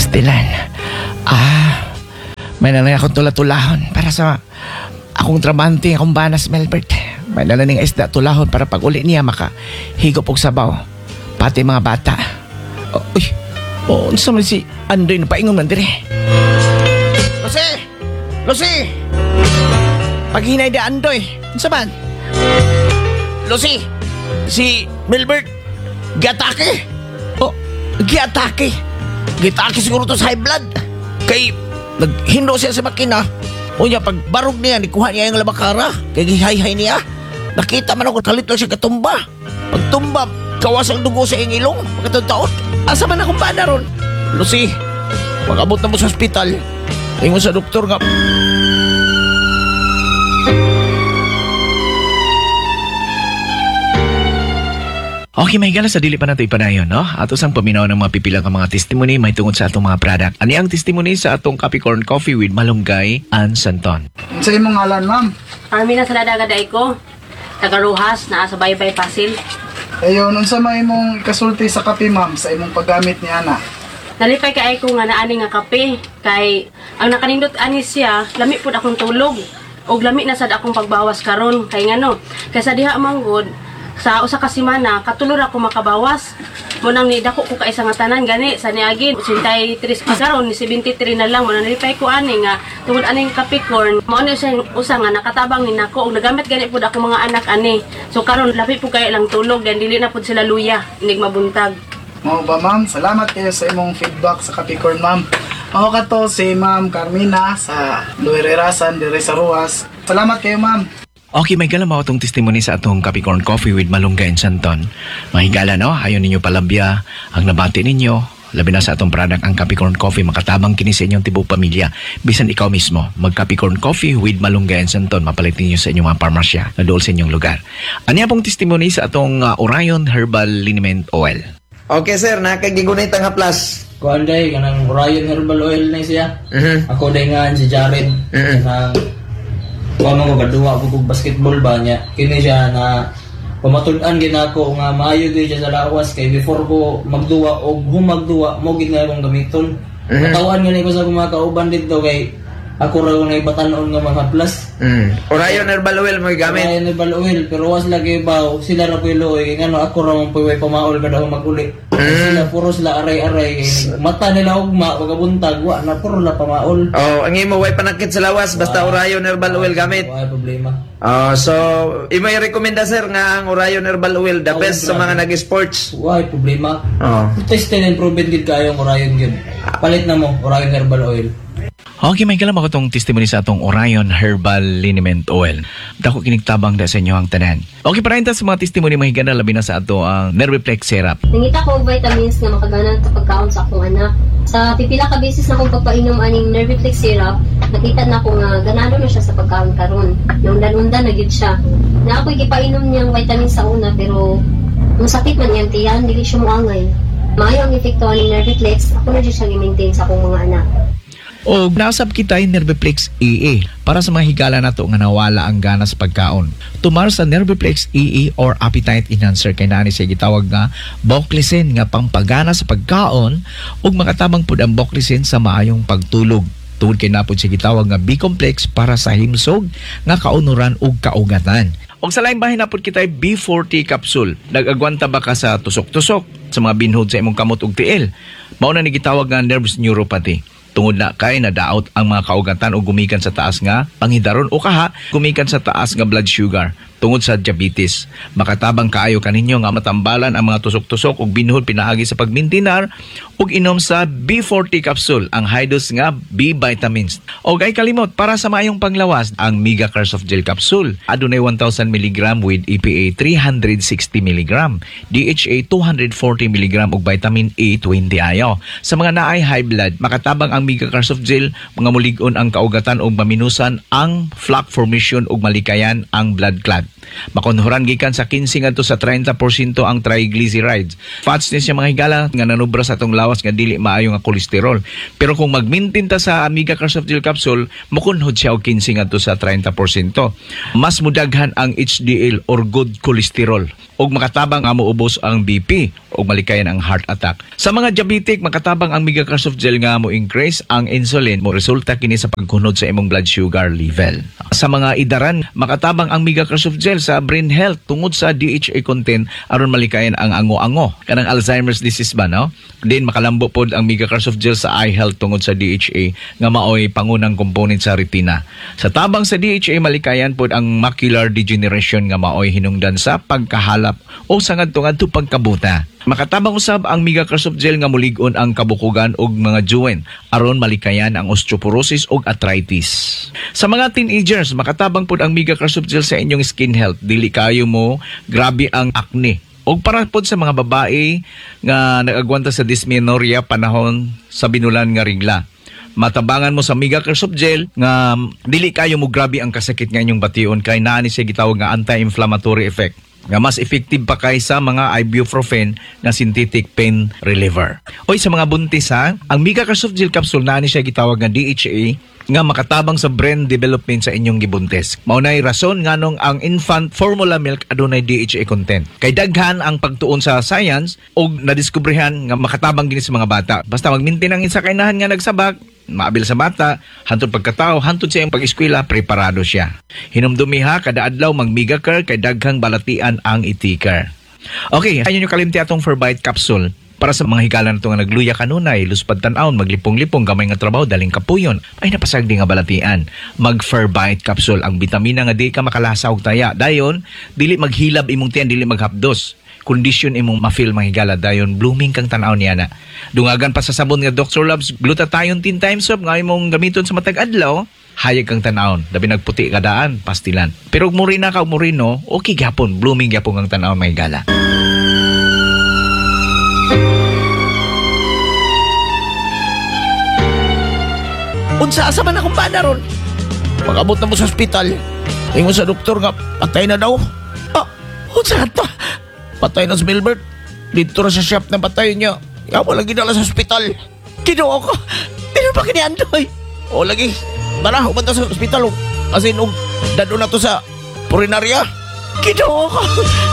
Dilan, may nalang akong tulatulahon para sa akong trabante, akong banas, Melbert. May nalang ng isda tulahon para pag uli niya makahigop og sabaw. Pati mga bata. Unsa man si Andoy na paingon man dire? Lucy! Lucy! Paghinay da Andoy. Unsa man? Lucy! Si Melbert giatake. Giatake. Giatake siguro to sa high blood. Kay naghindo siya sa makina. Unya pag barog niya, nikuha niya yung labakara. Kay gihay-hay niya. Nakita man ako, kalit lang siya katumba. Pag tumba, kawas ang dugo sa iyong ilong. Pagkataon, asa man akong bana ron? Lucy, mag-abot na mo sa ospital. Ingon sa doktor nga. Okay, may gala sa dili pa nato ipanayon, no? Ato sang paminaw ng mga pipilang mga testimony may tungod sa atong mga product. Ani ang testimony sa atong Capricorn Coffee with Malunggay and Santon. Sa imong ngalan, ma'am? Armina sa dadagaday ko. Taga-Ruhas, naa sa Baybay Pasil. Ayo, nun sa may imong kasulti sa kape, ma'am, sa imong paggamit ni Ana. Nalipay kay ko nga naani nga kape. Kay ang nakanindot ani siya, lami pud akong tulog. Og lami na sad akong pagbawas karon. Kay ngano, kay sa diha manggod, sa usa ka semana katulor ako makabawas. Mo nang nidako ko ka isa nga tanan gani sa niagin 83 pa karon ni 73 na lang mo nang nalipay ko ani nga tungod aning Capricorn mo ano siya usa nga nakatabang ni nako og nagamit gani pud ako mga anak ani. So karon lapi pud kay lang tulog gan dili na pud sila luya inig mabuntag. Mao ba, ma'am? Salamat kayo sa imong feedback sa Capricorn, ma'am. Mao kato si Ma'am Carmina sa Luererasan dire sa Ruas. Salamat kayo, ma'am. Okay, may gala mo itong testimony sa atong Capricorn Coffee with Malunggay and Santon. Mahigala, no? Ayaw ninyo palabya ang nabati ninyo. Labi na sa atong product ang Capricorn Coffee, makatabang kini sa inyong tibok pamilya. Bisan ikaw mismo, mag-Capricorn Coffee with Malunggay and Santon, mapalit ninyo sa inyong mga parmasya na dool sa inyong lugar. Ano pong testimony sa atong Orion Herbal Liniment Oil? Okay, sir, nakagigunit ang haplas. Kuan day kanang Orion Herbal Oil na siya. Ako day nga si Jared. Na kuno ko gaduwa ko basketball ba niya. Kini siya na pamatud-an gid ako nga maayo gyud siya sa lawas kay before ko magduwa og humagduwa mo gid nga akong gamiton. Katawan nga ni ko sa mga kauban dito kay ako ra nga ibatan-on nga mga plus. Orion Herbal Oil mo gamit. Orion Herbal Oil pero was lagi ba sila ra pulo kay ngano ako ra mong puway pamaol kada maguli. Sila puro sila aray-aray mata nila ugma pagabuntag wa na puro la pamaol. Oh, ang imo way panakit sa lawas basta Orion Herbal Oil gamit. Wala problema. So imo i-rekomenda sir nga ang Orion Herbal Oil the best sa mga nag-sports. Wala problema. Tested and proven gid kayo ang Orion gid. Palit na mo Orion Herbal Oil. Okay, may kalam ako itong testimony sa atong Orion Herbal Liniment Oil. Dako kinigtabang da sa inyo ang tanan. Okay, para sa mga testimony mahigana labi na sa ato ang Nerviplex Syrup. Nangita ko vitamins nga makaganan sa pagkaon sa akong anak. Sa pipila ka beses na akong pagpainom aning Nerviplex Syrup, nakita na ko nga ganado na siya sa pagkaon karon. Naundan-undan na gyud siya. Na ako'y gipainom niyang vitamins sa una pero kung sakit man iyang tiyan, dili siya moangay. Maayo ang epekto aning Nerviplex, ako na gyud siya gi-maintain sa akong mga anak. O nasab kita yung Nerviplex EE para sa mga higala na to nga nawala ang gana sa pagkaon. Tumar sa Nerviplex EE or Appetite Enhancer kay naani siya gitawag nga Boclicin nga pampagana sa pagkaon ug makatabang pud ang Boclicin sa maayong pagtulog. Tungod kay napod siya gitawag nga B-complex para sa himsog nga kaunuran ug kaugatan. Og sa laing bahin napod kita B40 capsule. Nag-agwanta ba ka sa tusok-tusok sa mga binhod sa imong kamot ug tiil? Mao na ni gitawag nga nerves neuropathy. Tungod na kay nadaot ang mga kaugatan o gumikan sa taas nga panghidaron o kaha gumikan sa taas nga blood sugar tungod sa diabetes. Makatabang kaayo kaninyo nga matambalan ang mga tusok-tusok ug binhod pinaagi sa pagmintinar ug inom sa B40 capsule ang high dose nga B vitamins. Og ay kalimot para sa maayong panglawas ang Mega Curse of Gel capsule. Adunay 1000 mg with EPA 360 mg, DHA 240 mg ug vitamin A20 ayo. Sa mga naay high blood, makatabang ang Mega Curse of Gel mga mulig-on ang kaugatan ug maminusan ang plaque formation ug malikayan ang blood clot. Makunhuran gikan sa 15 ngadto sa 30% ang triglycerides. Fats ni siya mga higala nga nanubra sa atong lawas nga dili maayo nga kolesterol. Pero kung mag-maintain ta sa Amiga Carsoft Gel Capsule, mukunhod siya og 15 ngadto sa 30%. Mas mudaghan ang HDL or good cholesterol og makatabang ang moubos ang BP og malikayan ang heart attack. Sa mga diabetic, makatabang ang Amiga Carsoft Gel nga mo increase ang insulin mo resulta kini sa pagkunod sa imong blood sugar level. Sa mga idaran, makatabang ang Amiga Carsoft Gel sa brain health tungod sa DHA content aron malikayan ang ango-ango kanang Alzheimer's disease ba, no? Din makalambo pod ang Amiga Carsoft Gel sa eye health tungod sa DHA nga maoy pangunang component sa retina. Sa tabang sa DHA malikayan pod ang macular degeneration nga maoy hinungdan sa pagkahalap o sa ngadto-ngadto pagkabuta. Makatabang usab ang Amiga Carsoft Gel nga mulig-on ang kabukugan og mga joint aron malikayan ang osteoporosis og arthritis. Sa mga teenagers, makatabang pod ang Amiga Carsoft Gel sa inyong skin health. Dili kayo mo grabe ang acne. Og para pod sa mga babae nga nag-agwanta sa dysmenorrhea panahon sa binulan nga regla. Matabangan mo sa Amiga Carsoft Gel nga dili kayo mo grabe ang kasakit nga inyong bation kay naa ni siya gitawag nga anti-inflammatory effect nga mas effective pa kaysa mga ibuprofen na synthetic pain reliever. Oy, sa mga buntis ha, ang Amiga Carsoft Gel Capsule naa ni siya gitawag nga DHA nga makatabang sa brain development sa inyong gibuntis. Maunay rason nganong ang infant formula milk adunay DHA content. Kay daghan ang pagtuon sa science og nadiskubrehan nga makatabang gini sa mga bata. Basta mag-maintain ang isa kainahan nga nagsabak, maabil sa bata, hantod pagkatao, hantod sa iyang pag-eskwela, preparado siya. Hinumdumiha, kada adlaw mag-Amiga Care, kay daghang balatian ang itikar. Okay, ayun yung kalimti atong Ferbite Capsule. Para sa mga higala na ito nga nagluya kanunay, luspad tan-aon, maglipong-lipong, gamay nga trabaho, daling kapuyon, ay napasagdi nga balatian. Mag-Ferbite Capsule, ang bitamina nga di ka makalasa og taya. Dayon, dili maghilab imong tiyan, dili maghapdos. Kondisyon imong ma-feel mahigala dayon blooming kang tan-aw niya na. Dungagan pa sa sabon nga Dr. Love's glutathione 10 times soap nga imong gamiton sa matag adlaw, hayag kang tan-awon, dabi nagputi kadaan, pastilan. Pero ug murina ka ug murino, okay gyapon, blooming gyapon kang tan-aw mahigala. Unsa asa man akong bana ron? Pag-abot na mo sa ospital, ingon sa doktor nga patay na daw. Ah, unsa to? Patay na si Milbert. Dito na sa shop na patay niya. Kaya mo lagi dala sa ospital. Kinuha ko. Dino pa kiniandoy. O lagi. Bara, umanta sa ospital. As in, dado na to sa purinarya. Kinuha ko.